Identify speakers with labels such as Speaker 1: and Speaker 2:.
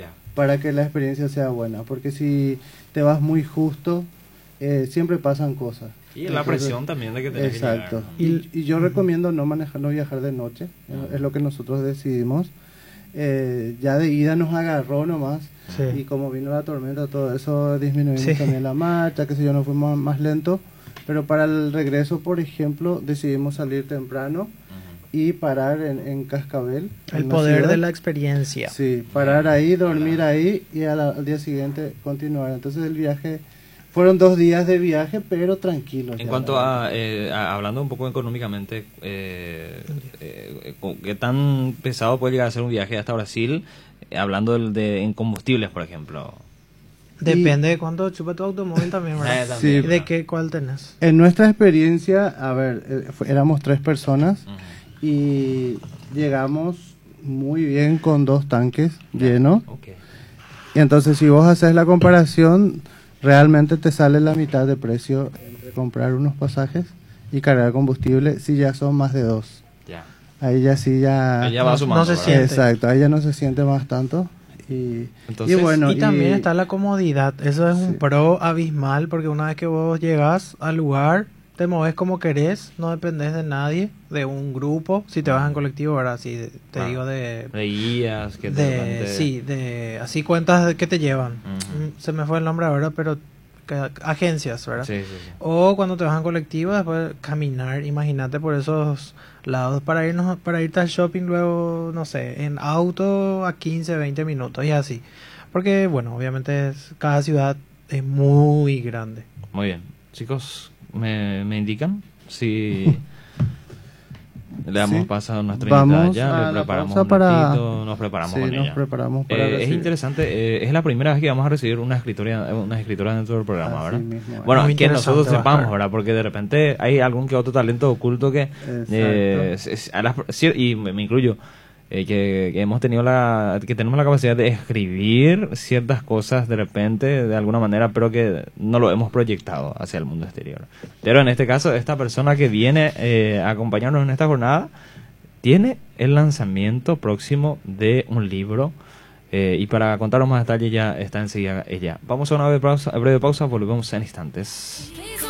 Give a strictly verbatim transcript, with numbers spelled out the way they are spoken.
Speaker 1: Ya.
Speaker 2: para que la experiencia sea buena, porque si te vas muy justo, eh, siempre pasan cosas.
Speaker 1: Y la
Speaker 2: Entonces,
Speaker 1: presión también de que tenés
Speaker 2: exacto.
Speaker 1: que llegar,
Speaker 2: Y, y yo recomiendo no manejar, no viajar de noche, uh-huh. es lo que nosotros decidimos. Eh, ya de ida nos agarró nomás,
Speaker 3: sí.
Speaker 2: y como vino la tormenta, todo eso disminuyó
Speaker 3: sí.
Speaker 2: también la marcha, que sé yo, nos fuimos más lento, pero para el regreso, por ejemplo, decidimos salir temprano uh-huh. y parar en, en Cascabel.
Speaker 3: El
Speaker 2: en
Speaker 3: poder
Speaker 2: ciudad.
Speaker 3: de la experiencia.
Speaker 2: Sí, parar ahí, dormir ahí y al, al día siguiente continuar. Entonces el viaje, fueron dos días de viaje, pero tranquilos.
Speaker 1: En cuanto a, eh, a, hablando un poco económicamente, eh, eh, ¿qué tan pesado puede llegar a ser un viaje hasta Brasil? Eh, hablando de, de en combustibles, por ejemplo.
Speaker 3: Depende de cuánto chupa tu automóvil también, ¿verdad?
Speaker 1: Eh, también,
Speaker 2: sí.
Speaker 3: ¿De qué, cuál tenés?
Speaker 2: En nuestra experiencia, a ver, eh, fue, éramos tres personas uh-huh. y llegamos muy bien con dos tanques llenos.
Speaker 1: Okay.
Speaker 2: Y entonces si vos haces la comparación, realmente te sale la mitad de precio entre comprar unos pasajes y cargar combustible si ya son más de dos.
Speaker 1: Ya.
Speaker 2: Ahí ya sí ya...
Speaker 1: Ahí ya va sumando,
Speaker 3: no se
Speaker 1: ¿verdad?
Speaker 3: siente.
Speaker 2: Exacto, ahí ya no se siente más tanto. Y,
Speaker 1: Entonces,
Speaker 2: y bueno,
Speaker 3: y también
Speaker 2: y,
Speaker 3: está la comodidad. Eso es un
Speaker 2: sí.
Speaker 3: pro abismal, porque una vez que vos llegás al lugar, te moves como querés, no dependes de nadie, de un grupo. Si te vas en colectivo, ahora sí, te
Speaker 1: ah,
Speaker 3: digo de...
Speaker 1: De guías, que
Speaker 3: de,
Speaker 1: de repente...
Speaker 3: Sí, de... Así cuentas que te llevan.
Speaker 1: Uh-huh.
Speaker 3: Se me fue el nombre ahora, pero... Que, agencias, ¿verdad?
Speaker 1: Sí, sí, sí.
Speaker 3: O cuando te vas en colectivo, después caminar, imagínate por esos lados para irnos para irte al shopping luego, no sé, en auto a quince, veinte minutos y así. Porque, bueno, obviamente es, cada ciudad es muy grande.
Speaker 1: Muy bien. Chicos, ¿me, me indican? Si le damos
Speaker 2: sí.
Speaker 1: paso a nuestra
Speaker 2: Vamos
Speaker 1: invitada ya,
Speaker 2: a
Speaker 1: le preparamos
Speaker 2: un
Speaker 1: para... ratito, nos preparamos
Speaker 2: sí,
Speaker 1: con
Speaker 2: nos
Speaker 1: ella.
Speaker 2: preparamos para
Speaker 1: eh, es interesante, eh, es la primera vez que vamos a recibir una escritora, una escritora dentro del programa,
Speaker 2: Así
Speaker 1: ¿verdad?
Speaker 2: mismo,
Speaker 1: Bueno,
Speaker 3: muy
Speaker 1: que nosotros sepamos,
Speaker 3: bajar.
Speaker 1: ¿verdad? Porque de repente hay algún que otro talento oculto que... Eh, es, es, a las, y me, me incluyo, eh, que, que hemos tenido la... que tenemos la capacidad de escribir ciertas cosas de repente, de alguna manera, pero que no lo hemos proyectado hacia el mundo exterior. Pero en este caso, esta persona que viene eh, a acompañarnos en esta jornada tiene el lanzamiento próximo de un libro, eh, y para contaros más detalles ya está enseguida ella. Vamos a una breve pausa, breve pausa, volvemos en instantes.